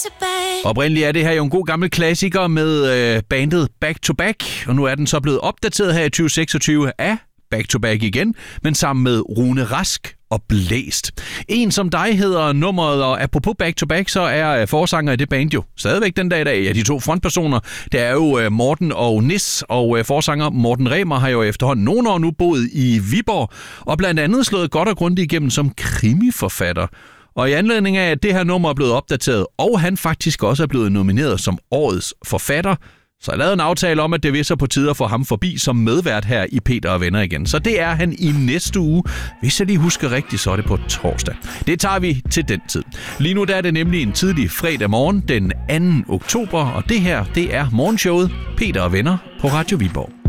Oprindeligt er det her jo en god gammel klassiker med bandet Back to Back, og nu er den så blevet opdateret her i 2026 af Back to Back igen, men sammen med Rune Rask og Blæst. En som dig hedder nummeret, og apropos Back to Back, så er forsanger i det band jo stadigvæk den dag i dag. Ja, de to frontpersoner, det er jo Morten og Nis, og forsanger Morten Remer har jo efterhånden nogle år nu boet i Viborg, og blandt andet slået godt og grundigt igennem som krimiforfatter. Og i anledning af, at det her nummer er blevet opdateret, og han faktisk også er blevet nomineret som årets forfatter, så jeg lavede en aftale om, at det vil så på tide at få ham forbi som medvært her i Peter og Venner igen. Så det er han i næste uge. Hvis jeg lige husker rigtigt, så er det på torsdag. Det tager vi til den tid. Lige nu der er det nemlig en tidlig fredag morgen den 2. oktober, og det her, det er morgenshowet Peter og Venner på Radio Viborg.